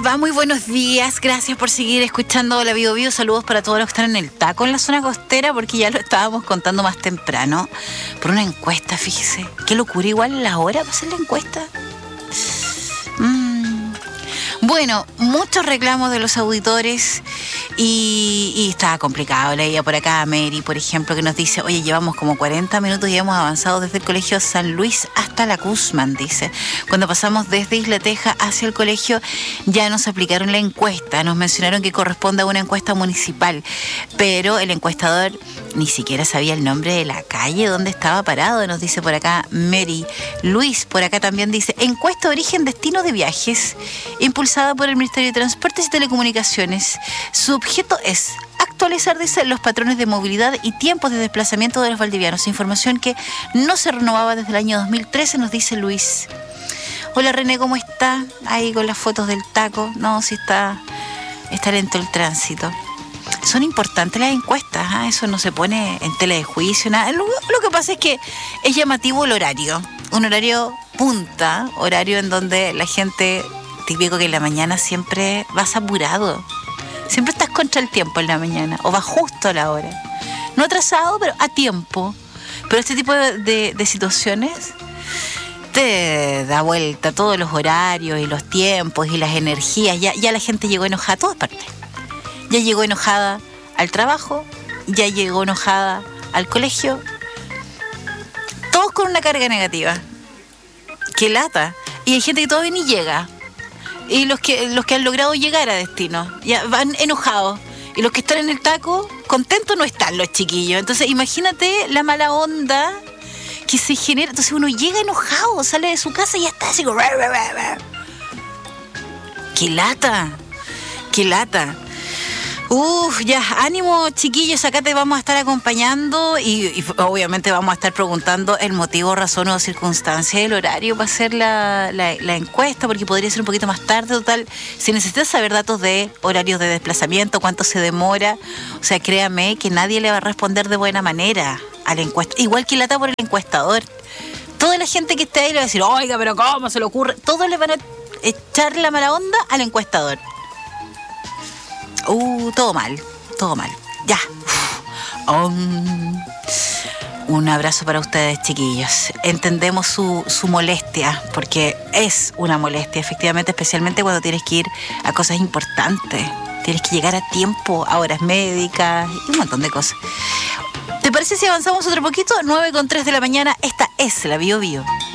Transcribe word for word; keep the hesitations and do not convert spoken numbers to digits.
les va? Muy buenos días. Gracias por seguir escuchando la Bio Bio. Saludos para todos los que están en el taco en la zona costera, porque ya lo estábamos contando más temprano por una encuesta, fíjese. Qué locura, igual la hora para hacer la encuesta. Mm. Bueno, muchos reclamos de los auditores y, y estaba complicado. Leía por acá a Mary, por ejemplo, que nos dice: oye, llevamos como cuarenta minutos y hemos avanzado desde el colegio San Luis hasta la Guzmán, dice. Cuando pasamos desde Isla Teja hacia el colegio ya nos aplicaron la encuesta, nos mencionaron que corresponde a una encuesta municipal, pero el encuestador ni siquiera sabía el nombre de la calle donde estaba parado, nos dice por acá Mary. Luis por acá también dice: encuesta origen destino de viajes, impulsada por el Ministerio de Transportes y Telecomunicaciones. Su objeto es actualizar, dice, los patrones de movilidad y tiempos de desplazamiento de los valdivianos. Información que no se renovaba desde el año dos mil trece, nos dice Luis. Hola René, ¿cómo está? Ahí con las fotos del taco. No, sí está, está lento el tránsito. Son importantes las encuestas, ¿eh? Eso no se pone en tela de juicio, nada. Lo, lo que pasa es que es llamativo el horario. Un horario punta, horario en donde la gente, típico que en la mañana siempre vas apurado. Siempre estás contra el tiempo en la mañana, o vas justo a la hora. No atrasado, pero a tiempo. Pero este tipo de, de, de situaciones te da vuelta a todos los horarios y los tiempos y las energías. Ya, ya la gente llegó enojada a todas partes. Ya llegó enojada al trabajo, ya llegó enojada al colegio. Todos con una carga negativa. ¡Qué lata! Y hay gente que todavía ni llega. Y los que, los que han logrado llegar a destino ya van enojados. Y los que están en el taco, contentos no están los chiquillos. Entonces imagínate la mala onda que se genera. Entonces uno llega enojado, sale de su casa y ya está así como... ¡Qué lata! ¡Qué lata! Uf, ya, ánimo chiquillos, acá te vamos a estar acompañando y, y obviamente vamos a estar preguntando el motivo, razón o circunstancia del horario para hacer la, la, la encuesta, porque podría ser un poquito más tarde, total. Si necesitas saber datos de horarios de desplazamiento, cuánto se demora, o sea, créame que nadie le va a responder de buena manera a la encuesta, igual que lata por el encuestador. Toda la gente que esté ahí le va a decir: oiga, pero ¿cómo se le ocurre? Todos le van a echar la mala onda al encuestador. Uh, todo mal, todo mal. Ya. Um, un abrazo para ustedes, chiquillos. Entendemos su, su molestia, porque es una molestia, efectivamente, especialmente cuando tienes que ir a cosas importantes. Tienes que llegar a tiempo, a horas médicas y un montón de cosas. ¿Te parece si avanzamos otro poquito? nueve con tres de la mañana. Esta es la Bio Bio.